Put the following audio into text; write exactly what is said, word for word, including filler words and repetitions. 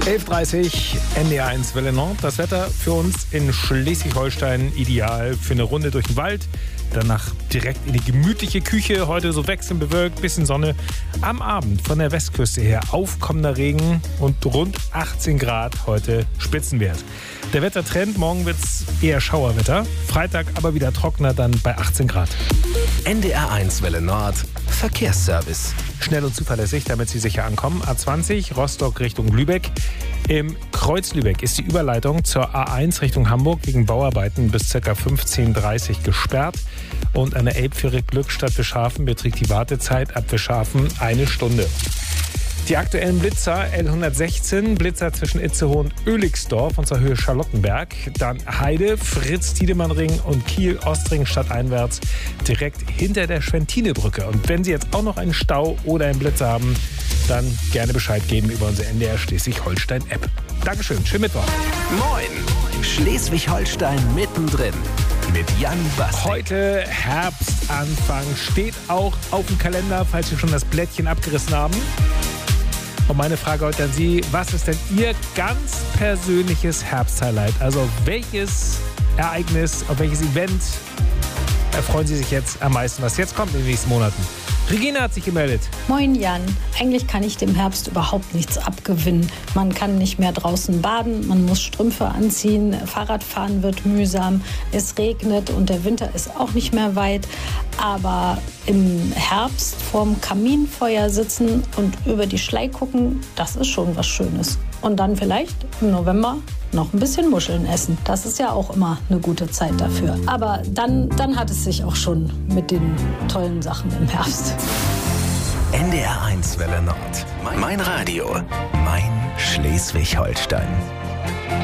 elf Uhr dreißig, N D R eins Welle Nord. Das Wetter für uns in Schleswig-Holstein ideal für eine Runde durch den Wald. Danach direkt in die gemütliche Küche. Heute so wechselnd bewölkt, bisschen Sonne. Am Abend von der Westküste her aufkommender Regen und rund achtzehn Grad heute Spitzenwert. Der Wettertrend, morgen wird es eher Schauerwetter. Freitag aber wieder trockener, dann bei achtzehn Grad. N D R eins Welle Nord, Verkehrsservice. Schnell und zuverlässig, damit Sie sicher ankommen. A zwanzig, Rostock Richtung Lübeck. Im Kreuz Lübeck ist die Überleitung zur A eins Richtung Hamburg wegen Bauarbeiten bis ca. fünfzehn Uhr dreißig gesperrt. Und an der Elbfähre Glückstadt Wischhafen beträgt die Wartezeit ab Wischhafen eine Stunde. Die aktuellen Blitzer, L hundertsechzehn, Blitzer zwischen Itzehoe und Oelixdorf und zur Höhe Charlottenberg. Dann Heide, Fritz-Tiedemann-Ring und Kiel-Ostring stadteinwärts direkt hinter der Schwentinebrücke. Und wenn Sie jetzt auch noch einen Stau oder einen Blitzer haben, dann gerne Bescheid geben über unsere N D R Schleswig-Holstein-App. Dankeschön, schönen Mittwoch. Moin, Schleswig-Holstein mittendrin mit Jan Bastik. Heute Herbstanfang steht auch auf dem Kalender, falls Sie schon das Blättchen abgerissen haben. Und meine Frage heute an Sie, was ist denn Ihr ganz persönliches Herbsthighlight? Also welches Ereignis, auf welches Event erfreuen Sie sich jetzt am meisten, was jetzt kommt in den nächsten Monaten? Regina hat sich gemeldet. Moin Jan, eigentlich kann ich dem Herbst überhaupt nichts abgewinnen. Man kann nicht mehr draußen baden, man muss Strümpfe anziehen, Fahrradfahren wird mühsam, es regnet und der Winter ist auch nicht mehr weit. Aber im Herbst vorm Kaminfeuer sitzen und über die Schlei gucken, das ist schon was Schönes. Und dann vielleicht im November noch ein bisschen Muscheln essen. Das ist ja auch immer eine gute Zeit dafür. Aber dann, dann hat es sich auch schon mit den tollen Sachen im Herbst. N D R eins Welle Nord. Mein Radio. Mein Schleswig-Holstein.